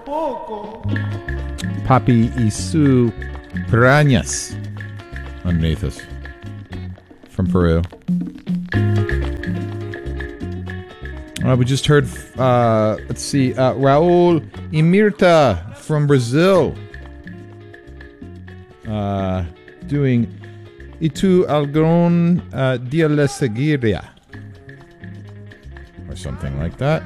Papi Isu Piranhas underneath us from Peru. We just heard, let's see, Raul Imirta from Brazil doing Itu Algon Dia La Seguiria or something like that.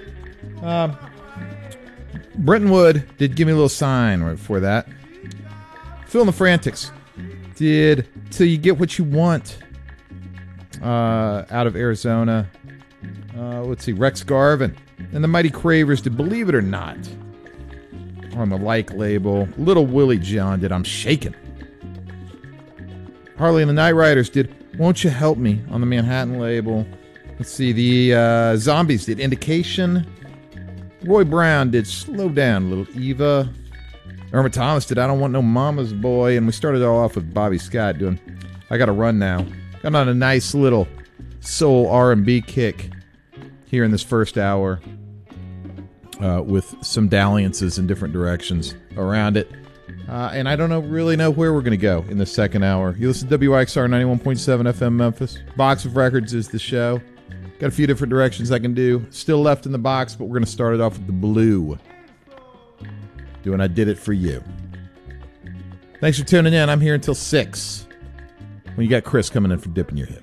Brenton Wood did Give Me a Little Sign right before that. Phil and the Frantics did Till You Get What You Want out of Arizona. Let's see, Rex Garvin and the Mighty Cravers did Believe It or Not on the Like label. Little Willie John did I'm Shakin'. Harley and the Night Riders did Won't You Help Me on the Manhattan label. Let's see, the Zombies did Indication. Roy Brown did Slow Down, Little Eva. Irma Thomas did I Don't Want No Mama's Boy. And we started all off with Bobby Scott doing I Gotta Run Now. Got on a nice little soul R&B kick here in this first hour with some dalliances in different directions around it. And I don't really know where we're going to go in the second hour. You listen to WIXR 91.7 FM Memphis. Box of Records is the show. Got a few different directions I can do. Still left in the box, but we're going to start it off with the Blue. Doing I Did It For You. Thanks for tuning in. I'm here until 6. When you got Chris coming in for Dipping Your Hip.